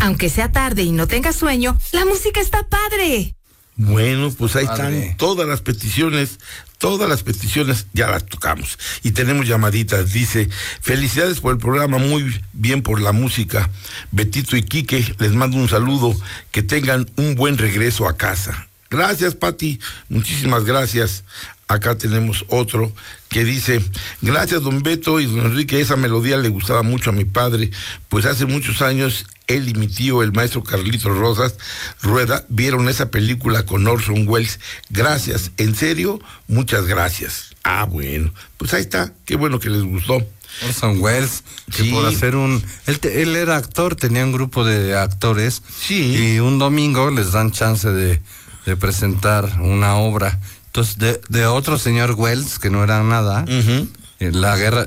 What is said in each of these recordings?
Aunque sea tarde y no tengas sueño, la música está padre. Bueno, pues ahí están todas las peticiones ya las tocamos. Y tenemos llamaditas, dice, felicidades por el programa, muy bien por la música. Betito y Quique, les mando un saludo, que tengan un buen regreso a casa. Gracias, Pati, muchísimas gracias. Acá tenemos otro que dice, gracias don Beto y don Enrique, esa melodía le gustaba mucho a mi padre, pues hace muchos años él y mi tío, el maestro Carlitos Rueda, vieron esa película con Orson Welles. Gracias, en serio, muchas gracias. Ah, bueno, pues ahí está, qué bueno que les gustó. Orson Welles, que por hacer él era actor, tenía un grupo de actores, y un domingo les dan chance de presentar una obra. Entonces, de otro señor Welles, que no era nada, la guerra,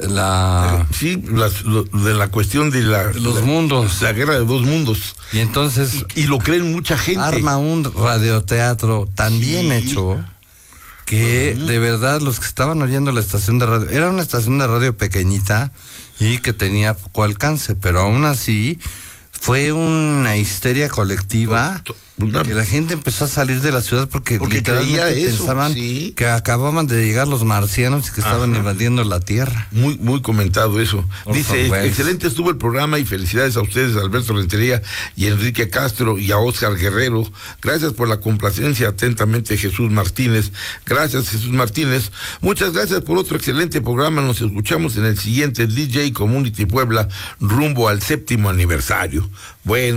de la cuestión de los mundos. La guerra de dos mundos. Y entonces... Y lo creen mucha gente. Arma un radioteatro tan bien hecho, que de verdad los que estaban oyendo la estación de radio, era una estación de radio pequeñita y que tenía poco alcance, pero aún así fue una histeria colectiva. Que la gente empezó a salir de la ciudad porque literalmente pensaban que acababan de llegar los marcianos y que estaban invadiendo la tierra. Muy, muy comentado eso. Dice, excelente estuvo el programa y felicidades a ustedes, Alberto Rentería y Enrique Castro y a Óscar Guerrero. Gracias por la complacencia, atentamente Jesús Martínez. Gracias, Jesús Martínez. Muchas gracias por otro excelente programa. Nos escuchamos en el siguiente DJ Community Puebla, rumbo al 7º aniversario. Bueno.